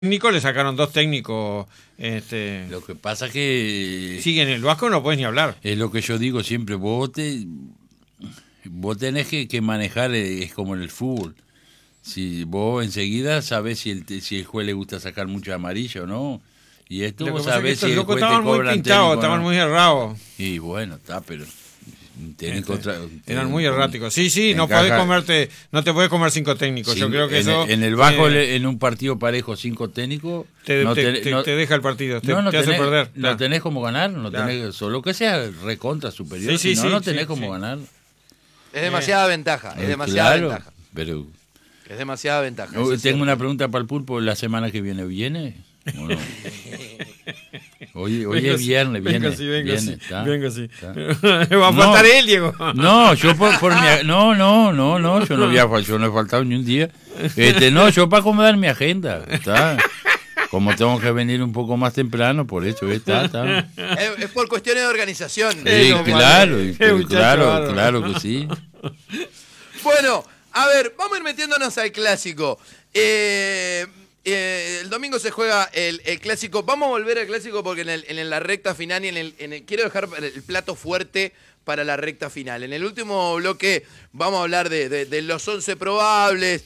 técnico, le sacaron 2 técnicos. Lo que pasa que... Sí, en el Vasco no podés ni hablar. Es lo que yo digo siempre, vos tenés que manejar, es como en el fútbol. Si vos enseguida sabés si el juez le gusta sacar mucho amarillo o no. Y esto vos sabés si el juez te estaban muy cobran pintados, técnico, estaban ¿no? muy errados. Y bueno, está, pero... Eran muy erráticos. Sí, no te podés comer 5 técnicos. Yo creo que en el Vasco, en un partido parejo, 5 técnicos, te deja el partido, te hace perder. No tenés como ganar, tenés, solo que sea recontra superior, no tenés como ganar. Es demasiada ventaja, es demasiada ventaja. Pero es demasiada ventaja. Tengo una pregunta para el Pulpo, ¿la semana que viene? ¿O no? Hoy es viernes, venga, sí. ¿Está? Va a faltar él, Diego. No, yo por mi... No, yo no he faltado ni un día. Yo para acomodar mi agenda, ¿está? Como tengo que venir un poco más temprano, por eso está. Es por cuestiones de organización. Claro que sí. Bueno, a ver, vamos a ir metiéndonos al clásico. El domingo se juega el clásico. Vamos a volver al clásico porque en la recta final y quiero dejar el plato fuerte para la recta final. En el último bloque vamos a hablar de los 11 probables,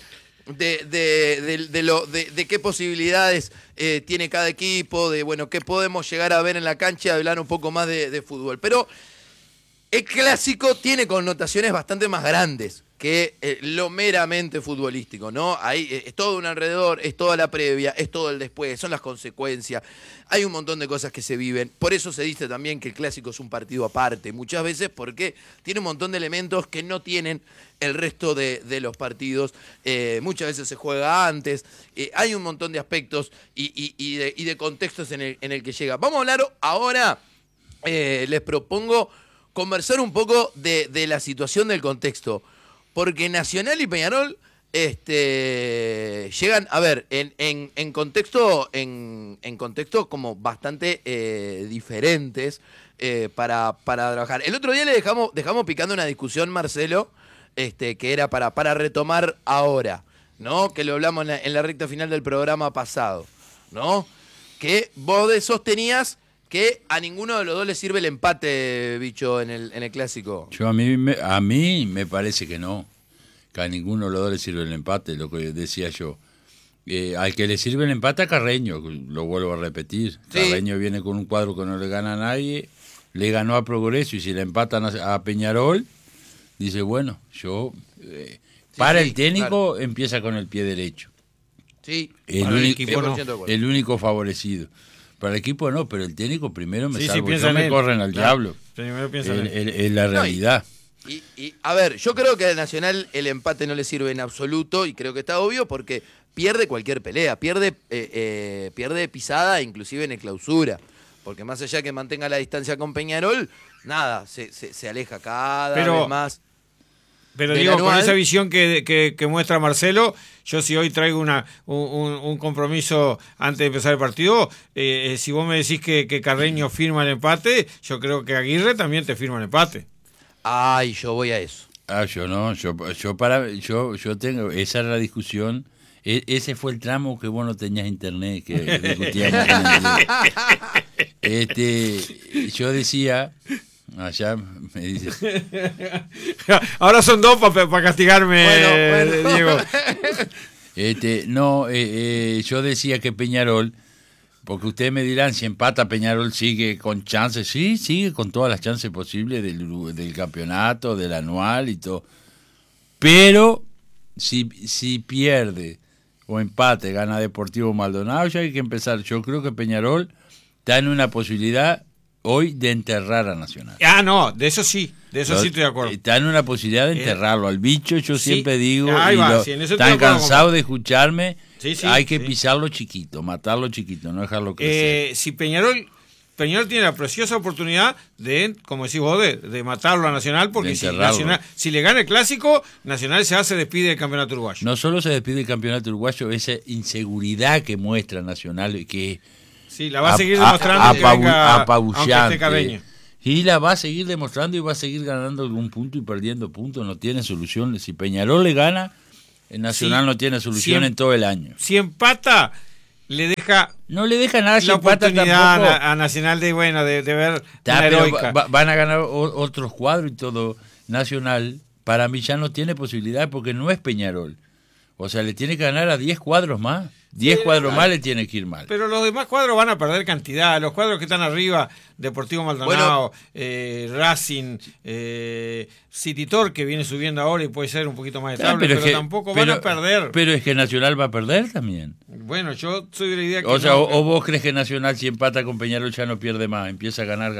de qué posibilidades tiene cada equipo, de qué podemos llegar a ver en la cancha, hablar un poco más de fútbol. Pero el clásico tiene connotaciones bastante más grandes que lo meramente futbolístico, ¿no? Ahí es todo un alrededor, es toda la previa, es todo el después, son las consecuencias, hay un montón de cosas que se viven. Por eso se dice también que el clásico es un partido aparte, muchas veces porque tiene un montón de elementos que no tienen el resto de los partidos. Muchas veces se juega antes, hay un montón de aspectos y de contextos en el que llega. Vamos a hablar ahora, les propongo conversar un poco de la situación del contexto. Porque Nacional y Peñarol llegan, a ver, en contexto como bastante diferentes para trabajar. El otro día le dejamos picando una discusión, Marcelo, que era para retomar ahora, ¿no? Que lo hablamos en la recta final del programa pasado, ¿no? Que vos sostenías que a ninguno de los dos le sirve el empate, bicho, en el clásico. A mí me parece que no, que a ninguno de los dos le sirve el empate, lo que decía yo. Al que le sirve el empate a Carreño, lo vuelvo a repetir. Sí. Carreño viene con un cuadro que no le gana a nadie, le ganó a Progreso y si le empatan a Peñarol, dice, bueno, el técnico claro. Empieza con el pie derecho. Sí, el único favorecido. Para el equipo no, pero el técnico primero me salvo. Yo me corren al diablo. Primero piensa en él. Es la realidad. Y a ver, yo creo que a Nacional el empate no le sirve en absoluto y creo que está obvio porque pierde cualquier pelea, pierde pisada inclusive en el clausura. Porque más allá que mantenga la distancia con Peñarol, nada, se aleja cada vez más. Pero digo, con esa visión que muestra Marcelo, yo si hoy traigo un compromiso antes de empezar el partido, si vos me decís que Carreño firma el empate, yo creo que Aguirre también te firma el empate. Ay, yo voy a eso. Yo no, yo tengo, esa es la discusión, ese fue el tramo que vos no tenías internet, que discutíamos. Yo decía... Allá me dice. Ahora son 2 para castigarme, bueno. Diego. Yo decía que Peñarol, porque ustedes me dirán, si empata Peñarol sigue con chances. Sí, sigue con todas las chances posibles del campeonato, del anual y todo. Pero si pierde o empate, gana Deportivo Maldonado, ya hay que empezar. Yo creo que Peñarol está en una posibilidad hoy de enterrar a Nacional. No, de eso sí estoy de acuerdo. Está en una posibilidad de enterrarlo. Al bicho yo siempre digo, están cansados de escucharme, hay que pisarlo chiquito, matarlo chiquito, no dejarlo crecer. Si Peñarol tiene la preciosa oportunidad de, como decís vos, de matarlo a Nacional, porque si le gana el clásico, Nacional se despide del campeonato uruguayo. No solo se despide del campeonato uruguayo, esa inseguridad que muestra Nacional, que sí, la va a seguir demostrando apabullante. Y la va a seguir demostrando y va a seguir ganando algún punto y perdiendo puntos. No tiene solución. Si Peñarol le gana, el Nacional no tiene solución en todo el año. Si empata, le deja no le deja nada la si empata oportunidad tampoco. a Nacional de ver una Pero heroica. van a ganar otros cuadros y todo. Nacional, para mí ya no tiene posibilidad porque no es Peñarol. O sea, le tiene que ganar a 10 cuadros más. 10 cuadros más le tiene que ir mal. Pero los demás cuadros van a perder cantidad. Los cuadros que están arriba, Deportivo Maldonado, Racing, City Torque, que viene subiendo ahora y puede ser un poquito más estable, pero tampoco van a perder. Pero es que Nacional va a perder también. Bueno, yo soy de la idea que o sea, o vos crees que Nacional si empata con Peñarol ya no pierde más, empieza a ganar.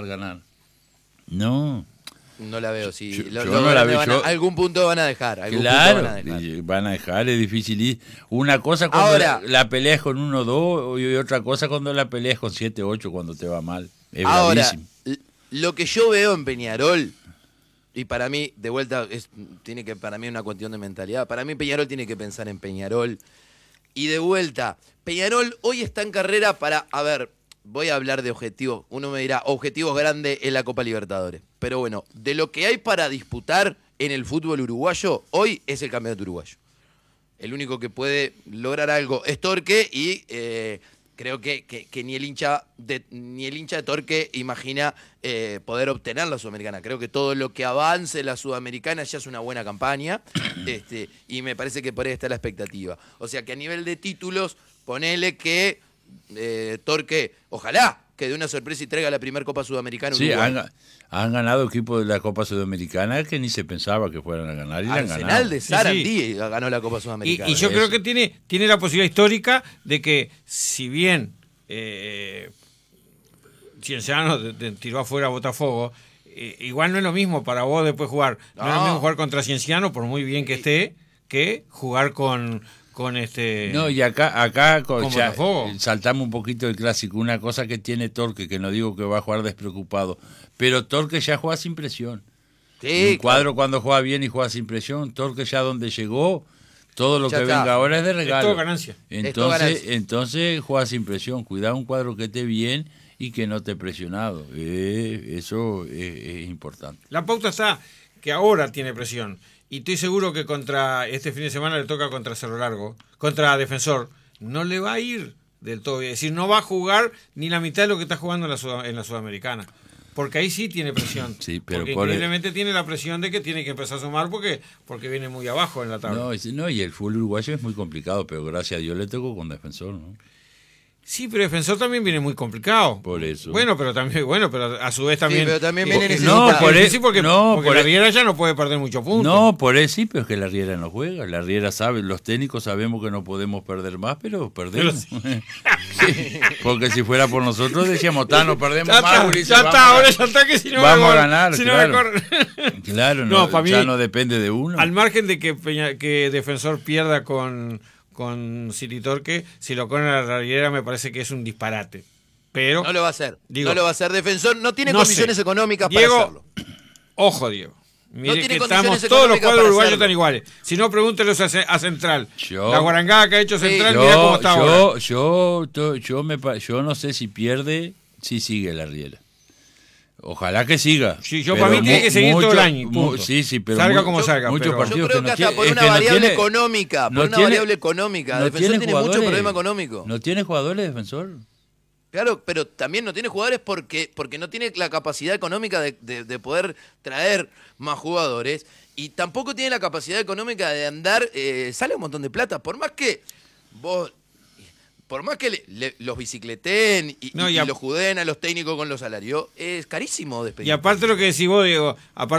No. No la veo, sí. Yo no la veo. Algún punto van a dejar. Claro, van a dejar, es difícil. Una cosa cuando ahora, la peleas con 1-2 y otra cosa cuando la peleas con 7-8 cuando te va mal. Es ahora, bravísimo. Lo que yo veo en Peñarol, y para mí, de vuelta, tiene que para mí una cuestión de mentalidad. Para mí Peñarol tiene que pensar en Peñarol. Y de vuelta, Peñarol hoy está en carrera para, voy a hablar de objetivos. Uno me dirá, objetivos grandes en la Copa Libertadores. Pero bueno, de lo que hay para disputar en el fútbol uruguayo, hoy es el campeonato uruguayo. El único que puede lograr algo es Torque y creo que ni el hincha de Torque imagina poder obtener la Sudamericana. Creo que todo lo que avance en la Sudamericana ya es una buena campaña y me parece que por ahí está la expectativa. O sea que a nivel de títulos, ponele que Torque, ojalá que de una sorpresa y traiga la primera Copa Sudamericana. Sí, Uruguay. han ganado equipos de la Copa Sudamericana que ni se pensaba que fueran a ganar y la han ganado. Arsenal de Sarandí ganó la Copa Sudamericana. Y yo creo que tiene la posibilidad histórica de que, si bien Cienciano tiró afuera a Botafogo, igual no es lo mismo para vos después jugar. No es lo mismo jugar contra Cienciano, por muy bien que esté, que jugar con No, y acá ya, saltamos un poquito del clásico. Una cosa que tiene Torque, que no digo que va a jugar despreocupado, pero Torque ya juega sin presión. Sí, un cuadro cuando juega bien y juega sin presión, Torque ya donde llegó, todo lo ya que está. venga ahora es de regalo. Es todo ganancia. Entonces juega sin presión. Cuidado un cuadro que esté bien y que no esté presionado. Eso es importante. La pauta está que ahora tiene presión. Y estoy seguro que contra este fin de semana le toca contra Cerro Largo, contra Defensor. No le va a ir del todo bien. Es decir, no va a jugar ni la mitad de lo que está jugando en la Sudamericana. Porque ahí sí tiene presión. Sí, pero porque increíblemente tiene la presión de que tiene que empezar a sumar porque viene muy abajo en la tabla. No, y el fútbol uruguayo es muy complicado, pero gracias a Dios le tocó con Defensor, ¿no? Sí, pero Defensor también viene muy complicado. Por eso. Pero a su vez también. Sí, pero también viene necesitado. necesitado. Porque la Riera ya no puede perder muchos puntos. No, por eso sí, pero es que la Riera no juega. La Riera sabe, los técnicos sabemos que no podemos perder más, pero perdemos. Sí, porque si fuera por nosotros decíamos, no perdemos más. Ya está, que si no vamos a ganar. Si claro. no me corren. Claro, ya no depende de uno. Al margen de que Defensor pierda con City Torque, si lo corren a la Riera me parece que es un disparate. Pero no lo va a hacer. Digo, no lo va a hacer. Defensor no tiene condiciones económicas Diego, para hacerlo. Ojo, Diego. Mire no tiene que estamos todos los cuadros uruguayos están iguales. Si no, pregúntelos a Central. La guarangada que ha hecho Central, mira cómo está ahora. Yo no sé si pierde, si sigue la Riera. Ojalá que siga. Sí, para mí tiene que seguir todo el año. Sí, pero salga como salga. Muchos partidos yo creo que hasta por una variable económica. Defensor tiene mucho problema económico. ¿No tiene jugadores Defensor? Claro, pero también no tiene jugadores porque no tiene la capacidad económica de poder traer más jugadores y tampoco tiene la capacidad económica de andar, sale un montón de plata, por más que los bicicleten y los juden a los técnicos con los salarios, es carísimo despedir. Y aparte lo que decís vos, Diego,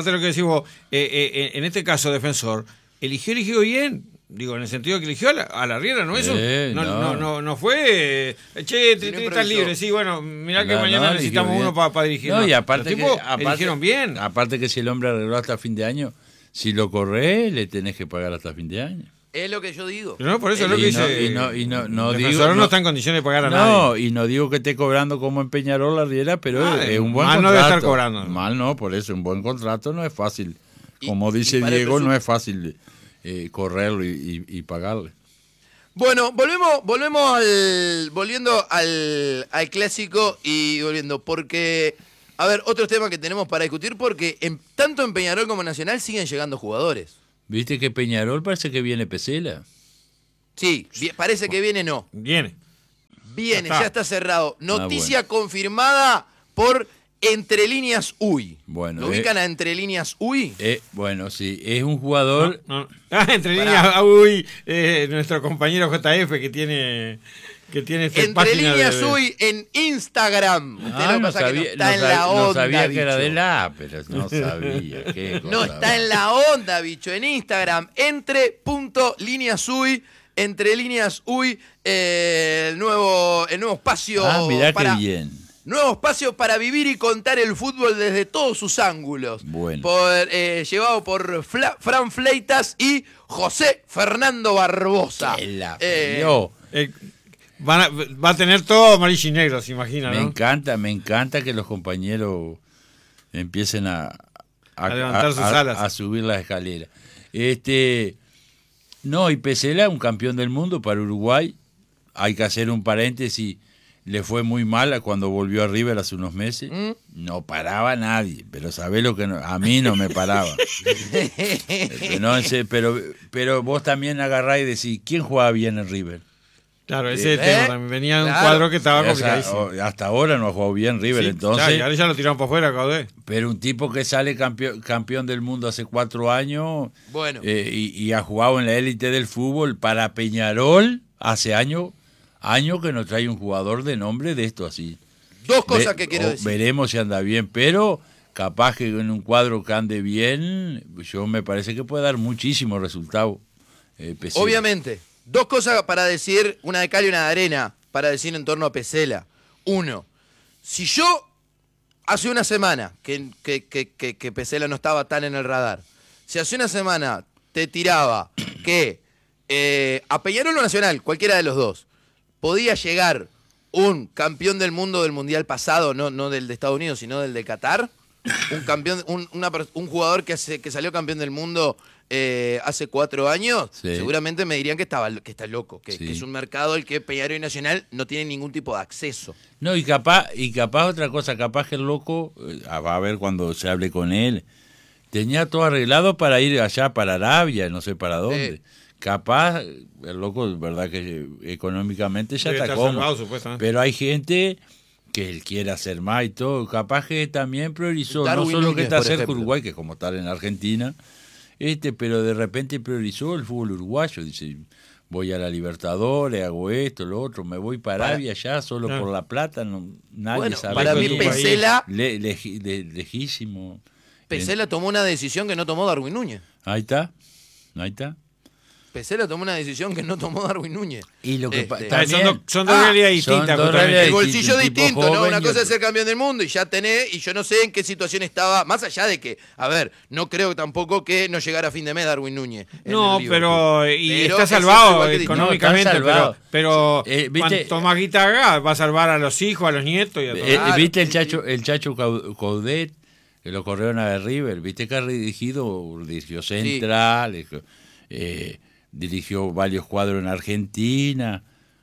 en este caso Defensor, eligió bien. Digo, en el sentido que eligió a la Riera, ¿no? Eso no fue. Están libres, sí, bueno, mirá que mañana necesitamos uno para dirigir. No, y aparte eligieron bien. Aparte que si el hombre arregló hasta fin de año, si lo corres, le tenés que pagar hasta fin de año. Es lo que yo digo. Pero no, por eso es lo que dice. Defensor no está en condiciones de pagar a nadie. No, y no digo que esté cobrando como en Peñarol la Riera, pero es un buen contrato. Mal no debe estar cobrando. Mal no, por eso, un buen contrato no es fácil. Como dice Diego, no es fácil correrlo y pagarle. Bueno, volviendo al clásico y volviendo, porque, a ver, otros temas que tenemos para discutir, porque tanto en Peñarol como en Nacional siguen llegando jugadores. ¿Viste que Peñarol parece que viene Pesela? Sí, parece que viene, no. Viene. Viene, ya está cerrado. Noticia confirmada por Entre Líneas Uy. Bueno, ¿Lo ubican a Entre Líneas Uy? Bueno, sí, es un jugador... Entre Líneas Uy, nuestro compañero JF que tiene Entre Líneas Uy en Instagram. Usted no sabía, está en la onda, no sabía bicho. Que era de la, pero no sabía. Qué cosa, no está en la onda, bicho. En Instagram, entre.líneasuy, Entre Líneas Uy, el nuevo espacio mirá para... qué bien. Nuevo espacio para vivir y contar el fútbol desde todos sus ángulos. Bueno. Llevado por Fran Fleitas y José Fernando Barbosa. Va a tener todo amarillo y negro, se imagina, ¿no? Me encanta que los compañeros empiecen a levantar sus alas, a subir las escaleras. No, y Pesela, un campeón del mundo para Uruguay. Hay que hacer un paréntesis. Le fue muy mal cuando volvió a River hace unos meses. No paraba nadie, pero sabés lo que a mí no me paraba. pero vos también agarrás y decís, ¿quién jugaba bien en River? Claro, ese tema también. Venía de un cuadro que estaba complicadísimo. Hasta ahora no ha jugado bien River, sí, entonces. Ya, ya lo tiraron para afuera, Caudé. Pero un tipo que sale campeón del mundo hace 4 años, bueno, y ha jugado en la élite del fútbol para Peñarol hace años que no trae un jugador de nombre de esto así. Dos cosas que quiero decir. Veremos si anda bien, pero capaz que en un cuadro que ande bien, yo me parece que puede dar muchísimo resultado. Obviamente. Dos cosas para decir, una de cal y una de arena, para decir en torno a Pesela. Uno, si yo hace una semana que Pesela no estaba tan en el radar, si hace una semana te tiraba que a Peñarol o Nacional, cualquiera de los dos, podía llegar un campeón del mundo del mundial pasado, no del de Estados Unidos, sino del de Qatar, un campeón, un jugador que salió campeón del mundo hace 4 años, sí, seguramente me dirían que está loco, que es un mercado al que Peñarol y Nacional no tienen ningún tipo de acceso. No, y capaz otra cosa, capaz que el loco, va a ver cuando se hable con él, tenía todo arreglado para ir allá para Arabia, no sé para dónde. Capaz, el loco, verdad que económicamente ya está cómodo, pero hay gente que él quiere hacer más y todo, capaz que también priorizó, Darwin no solo Núñez, que está cerca ejemplo. Uruguay, que como tal en Argentina, pero de repente priorizó el fútbol uruguayo, dice, voy a la Libertadores, hago esto, lo otro, me voy para Arabia ya solo por la plata, nadie sabe. Para mí Pesela... lejísimo. Pesela tomó una decisión que no tomó Darwin Núñez. Ahí está. Pesela tomó una decisión que no tomó Darwin Núñez. Y lo que son dos realidades distintas. El bolsillo distinto, ¿no? Una cosa es ser campeón del mundo y ya tenés, y yo no sé en qué situación estaba, más allá de que, a ver, no creo tampoco que no llegara a fin de mes Darwin Núñez. No, pero está salvado económicamente, pero cuanto más guita haga, va a salvar a los hijos, a los nietos y a todos. ¿Viste el Chacho Coudet? Que lo corrieron a River, ¿viste que ha dirigió Central? Sí. Dirigió varios cuadros en Argentina,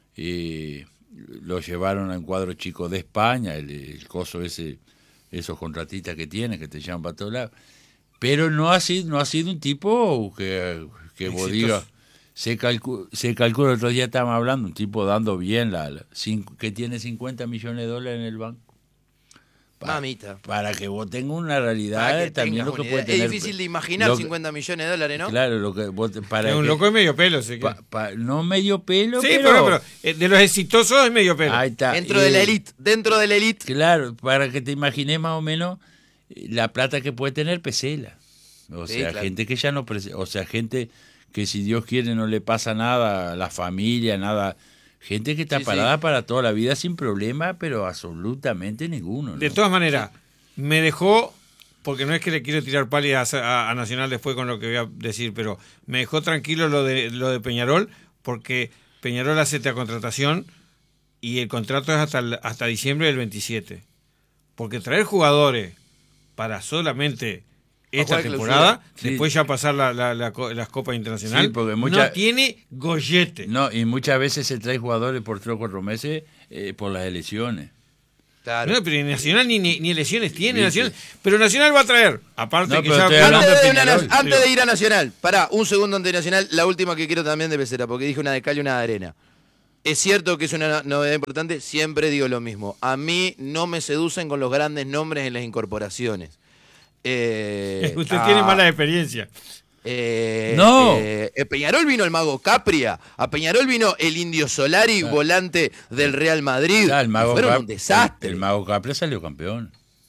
lo llevaron a un cuadro chico de España, el coso ese, esos contratistas que tiene, que te llaman para todos lados. Pero no ha sido un tipo que vos digas, se calcula, el otro día estábamos hablando, un tipo dando bien, que tiene $50 millones en el banco. Mamita. Para que vos tengas una realidad también lo que puede tener. Es difícil de imaginar $50 millones, ¿no? Claro, para un loco es medio pelo, sí. No medio pelo, sí, pero de los exitosos es medio pelo. Ahí está. Dentro de la elite. Claro, para que te imagines más o menos la plata que puede tener Pesela. O sea, claro. Gente que ya no... O sea, gente que si Dios quiere no le pasa nada a la familia, nada... Gente que está parada para toda la vida sin problema, pero absolutamente ninguno, ¿no? De todas maneras, me dejó, porque no es que le quiero tirar pálidas a Nacional después con lo que voy a decir, pero me dejó tranquilo lo de Peñarol, porque Peñarol hace esta contratación y el contrato es hasta diciembre del 27. Porque traer jugadores para solamente esta temporada, después ya pasar las copas internacionales, no tiene gollete. No, y muchas veces se trae jugadores por 3 o 4 meses por las elecciones. Claro. No, pero Nacional ni elecciones tiene, Nacional, pero Nacional va a traer, aparte que ya... Antes de ir a Nacional, pará, un segundo antes de Nacional, la última que quiero también de Pesera, porque dije una de cal y una de arena. Es cierto que es una novedad importante, siempre digo lo mismo. A mí no me seducen con los grandes nombres en las incorporaciones. Usted tiene mala experiencia. No. Peñarol vino el Mago Capria, a Peñarol vino el Indio Solari, volante del Real Madrid. Fueron un desastre. El Mago Capria salió campeón.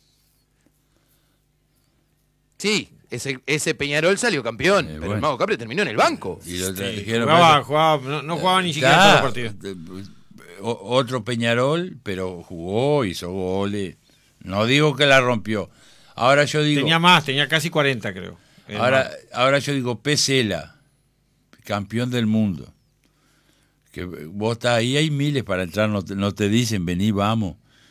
Sí, ese Peñarol salió campeón, pero el Mago Capria terminó en el banco. Y lo no jugaba ni siquiera todos los partidos. Otro Peñarol, pero jugó, hizo goles. No digo que la rompió. Ahora yo digo... Tenía casi 40, creo. Ahora yo digo, Pesela, campeón del mundo. Que vos estás ahí, hay miles para entrar, no te dicen, vení, vamos.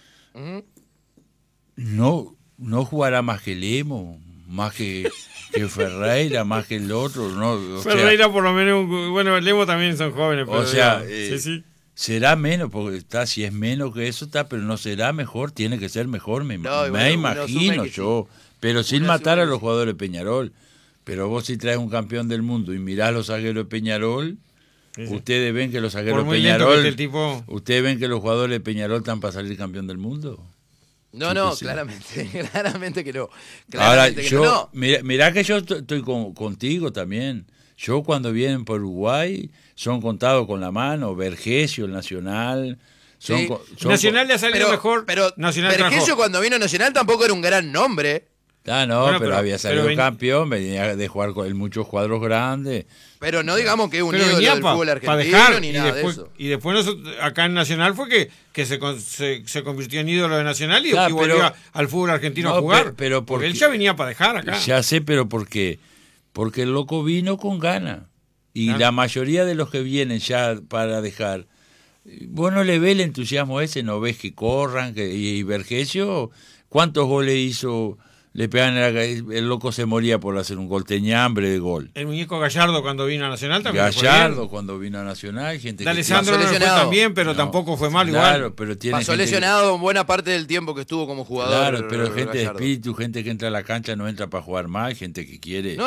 No jugará más que Lemo, más que Ferreira, más que el otro. No, Ferreira por lo menos, bueno, Lemo también son jóvenes. Pero sí. Será menos, porque si es menos que eso está, pero no será mejor, tiene que ser mejor, me imagino yo. Sí. Pero sin matar a los jugadores de Peñarol. Pero vos si traes un campeón del mundo y mirás los zagueros de Peñarol, ustedes ven que los zagueros de Peñarol, ustedes ven que los jugadores de Peñarol están para salir campeón del mundo. No, claramente que no. Ahora, mirá que yo estoy contigo también. Yo cuando vienen por Uruguay son contados con la mano, Vergesio, el Nacional. Nacional le ha salido mejor. Pero Vergesio cuando vino Nacional tampoco era un gran nombre. Pero había salido campeón, venía de jugar con muchos cuadros grandes. Pero no digamos que es un ídolo del fútbol argentino ni nada de eso. Y después acá en Nacional fue que se convirtió en ídolo de Nacional y volvió al fútbol argentino a jugar. Porque él ya venía para dejar acá. Ya sé, pero ¿por qué? Porque el loco vino con gana. Y la mayoría de los que vienen ya para dejar, vos no le ves el entusiasmo ese, no ves que corran, y Vergesio, ¿cuántos goles hizo? Le pegan el loco se moría por hacer un gol, tenía hambre de gol. El muñeco Gallardo cuando vino a Nacional también. Gallardo cuando vino a Nacional, gente Alessandro no fue también, pero tampoco fue mal igual. Pero pasó lesionado buena parte del tiempo que estuvo como jugador. Claro, pero gente de espíritu, gente que entra a la cancha no entra para jugar mal, gente que quiere.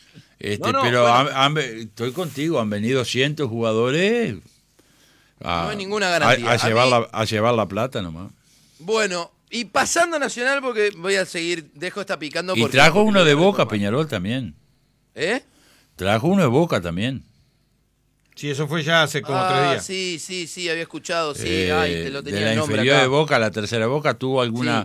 Pero estoy contigo, han venido cientos de jugadores. No hay ninguna garantía. A llevar la plata nomás. Bueno. Y pasando a Nacional, porque voy a seguir, dejo esta picando. Y trajo uno de Boca, Peñarol también. Trajo uno de Boca también. Sí, eso fue ya hace como 3 días. Sí, había escuchado, te lo tenía de la el nombre inferior acá. de Boca, la tercera Boca, tuvo alguna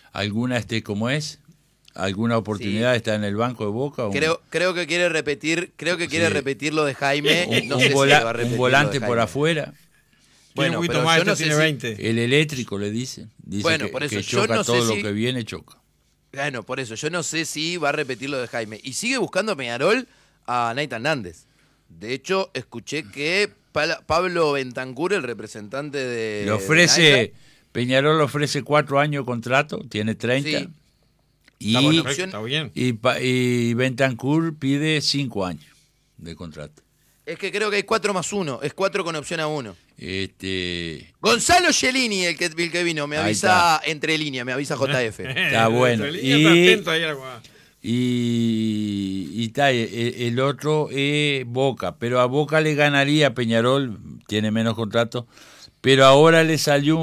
alguna oportunidad de estar en el banco de Boca. Creo que quiere repetir lo de Jaime. Un volante por afuera. Bueno, un poquito más, tiene 20. El eléctrico le dice que choca todo lo que viene, choca. Bueno, por eso, yo no sé si va a repetir lo de Jaime. Y sigue buscando Peñarol a Nathan Nández. De hecho, escuché que Pablo Bentancur, el representante de Peñarol le ofrece 4 años de contrato, tiene 30. Sí. Está bien. Y Bentancur pide 5 años de contrato. Es que creo que hay 4 más 1, es 4 con opción a 1. Gonzalo Cellini, el que vino, me avisa entre líneas, me avisa JF. Está bueno. Y está, el otro es Boca, pero a Boca le ganaría Peñarol, tiene menos contrato, pero ahora le salió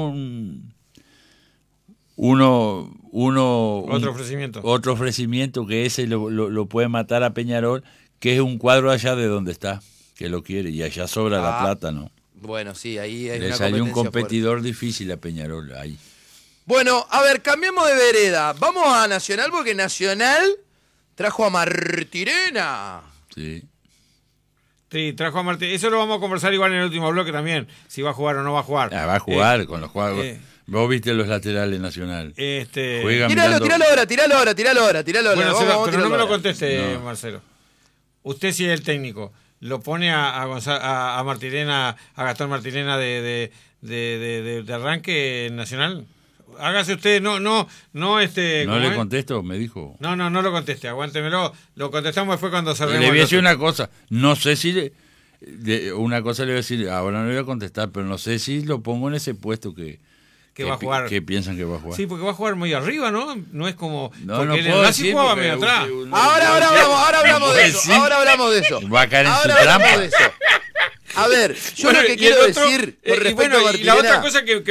otro ofrecimiento que ese lo puede matar a Peñarol, que es un cuadro allá de donde está, que lo quiere, y allá sobra la plata, ¿no? Bueno, sí, ahí hay le salió un competidor difícil a Peñarol ahí. Bueno, a ver, cambiemos de vereda. Vamos a Nacional porque Nacional trajo a Martirena. Sí. Sí, trajo a Martirena. Eso lo vamos a conversar igual en el último bloque también, si va a jugar o no va a jugar. Va a jugar con los jugadores. Vos viste los laterales Nacional. Tíralo ahora. Bueno, pero no me lo conteste, Marcelo. Usted sí es el técnico. Lo pone a Martirena, a Gastón Martirena de arranque Nacional. Hágase usted, no le contesto, me dijo. No lo conteste, aguántemelo. Lo contestamos después cuando cerremos. Le voy a decir una cosa, no sé si una cosa le voy a decir, ahora no le voy a contestar, pero no sé si lo pongo en ese puesto que va a jugar. Que piensan que va a jugar. Sí, porque va a jugar muy arriba, ¿no? No es como... No, porque no puedo decir, jugaba medio atrás. Ahora hablamos de eso. Va a caer en su trampa. A ver, yo lo que quiero decir con respecto a y la otra Martirena... cosa que